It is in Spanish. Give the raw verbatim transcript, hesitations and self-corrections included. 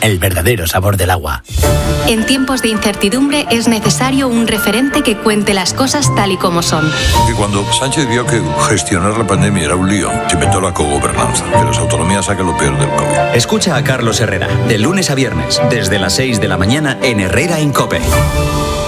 el verdadero sabor del agua. En tiempos de incertidumbre es necesario un referente que cuente las cosas tal y como son. Y cuando Sánchez vio que gestionar la pandemia era un lío, se inventó la cogobernanza, que las autonomías saquen lo peor del COVID. Escucha a Carlos Herrera, de lunes a viernes, desde las seis de la mañana en Herrera en COPE.